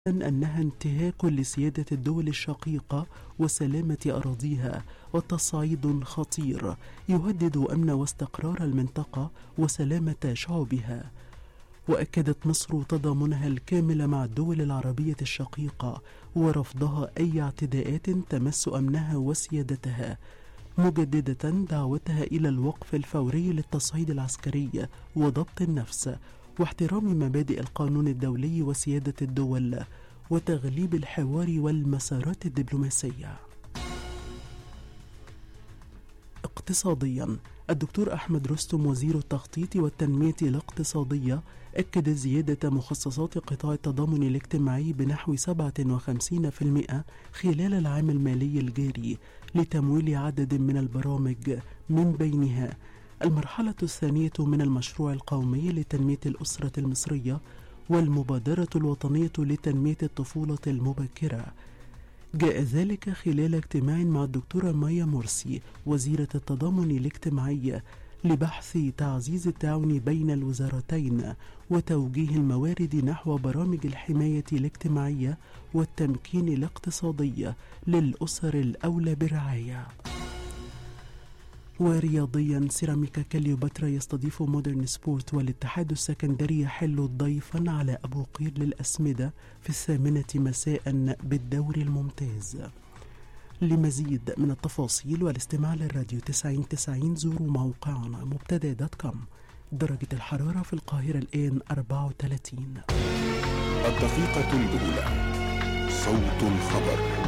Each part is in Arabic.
أنها انتهاك لسيادة الدول الشقيقة وسلامة أراضيها، وتصعيد خطير يهدد أمن واستقرار المنطقة وسلامة شعوبها. وأكدت مصر تضامنها الكامل مع الدول العربية الشقيقة ورفضها أي اعتداءات تمس أمنها وسيادتها، مجددة دعوتها إلى الوقف الفوري للتصعيد العسكري وضبط النفس واحترام مبادئ القانون الدولي وسيادة الدول وتغليب الحوار والمسارات الدبلوماسية. اقتصاديا، الدكتور أحمد رستم وزير التخطيط والتنمية الاقتصادية أكد زيادة مخصصات قطاع التضامن الاجتماعي بنحو 57% خلال العام المالي الجاري لتمويل عدد من البرامج، من بينها المرحلة الثانية من المشروع القومي لتنمية الأسرة المصرية والمبادرة الوطنية لتنمية الطفولة المبكرة. جاء ذلك خلال اجتماع مع الدكتورة مايا مرسي وزيرة التضامن الاجتماعي لبحث تعزيز التعاون بين الوزارتين وتوجيه الموارد نحو برامج الحماية الاجتماعية والتمكين الاقتصادي للأسر الأولى بالرعاية. ورياضيا، سيراميكا كليوباترا يستضيف مودرن سبورت والاتحاد السكندري يحل ضيفا على أبو قير للأسمدة في 8 مساء بالدوري الممتاز. لمزيد من التفاصيل والاستماع للراديو 90 زوروا موقعنا مبتدا.com. درجة الحرارة في القاهرة الآن 34. الدقيقة الأولى، صوت الخبر.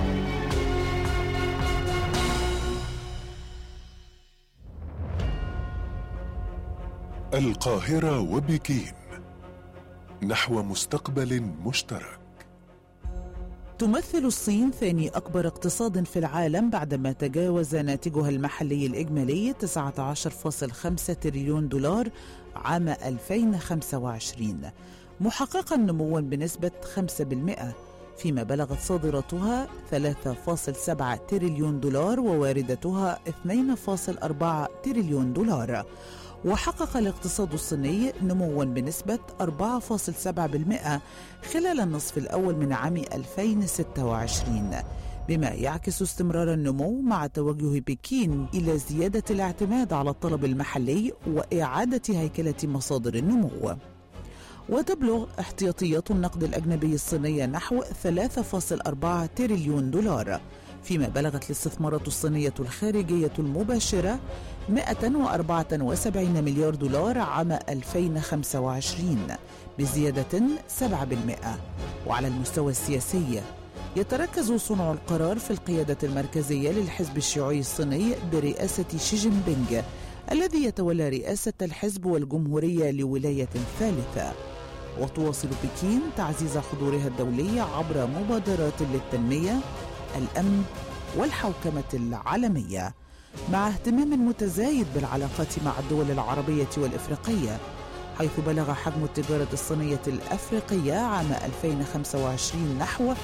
القاهرة وبكين نحو مستقبل مشترك. تمثل الصين ثاني أكبر اقتصاد في العالم بعدما تجاوز ناتجها المحلي الإجمالي 19.5 تريليون دولار عام 2025، محققا نموا بنسبة 5%، فيما بلغت صادراتها 3.7 تريليون دولار وواردتها 2.4 تريليون دولار. وحقق الاقتصاد الصيني نموا بنسبة 4.7% خلال النصف الأول من عام 2026، بما يعكس استمرار النمو مع توجه بكين إلى زيادة الاعتماد على الطلب المحلي وإعادة هيكلة مصادر النمو. وتبلغ احتياطيات النقد الأجنبي الصينية نحو 3.4 تريليون دولار، فيما بلغت الاستثمارات الصينية الخارجية المباشرة 174 مليار دولار عام 2025 بزيادة 7%. وعلى المستوى السياسي، يتركز صنع القرار في القيادة المركزية للحزب الشيوعي الصيني برئاسة شي جين بينغ، الذي يتولى رئاسة الحزب والجمهورية لولاية ثالثة. وتواصل بكين تعزيز حضورها الدولي عبر مبادرات للتنمية، الأمن والحوكمة العالمية، مع اهتمام متزايد بالعلاقات مع الدول العربية والإفريقية، حيث بلغ حجم التجارة الصينية الأفريقية عام 2025 نحو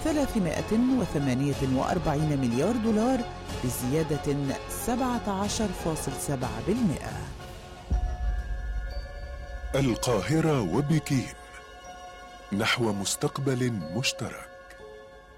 348 مليار دولار بزيادة 17.7%. القاهرة وبكين نحو مستقبل مشترك.